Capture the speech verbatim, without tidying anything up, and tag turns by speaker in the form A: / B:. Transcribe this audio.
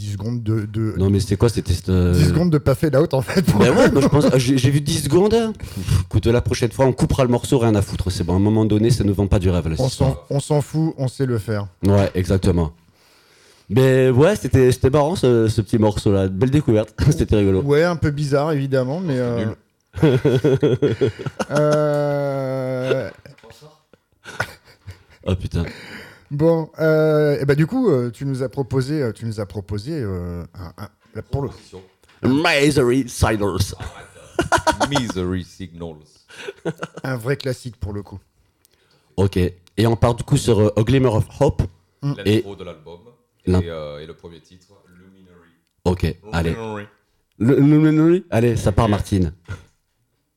A: dix secondes de, de
B: Non mais c'était quoi, c'était euh...
A: dix secondes de pas fade out en fait.
B: Ben ouais, moi je pense j'ai, j'ai vu dix secondes. Pff, écoute, la prochaine fois on coupera le morceau, rien à foutre, c'est bon, à un moment donné ça ne vend pas du rêve là.
A: On s'en, on s'en fout, on sait le faire.
B: Ouais, exactement. Mais ouais, c'était, c'était marrant ce, ce petit morceau là, belle découverte, c'était rigolo.
A: Ouais, un peu bizarre évidemment, mais euh... euh...
B: Oh putain.
A: Bon, euh, et bah du coup, euh, tu nous as proposé, tu nous as proposé euh, un, un, pour le
B: Misery Signals.
C: Misery Signals.
A: Un vrai classique pour le coup.
B: Ok, et on part du coup sur uh, A Glimmer of Hope.
C: Mm. L'intro de l'album et, euh, et le premier titre, Luminary.
B: Ok, Luminary. allez. Luminary. Allez, ça part Martine.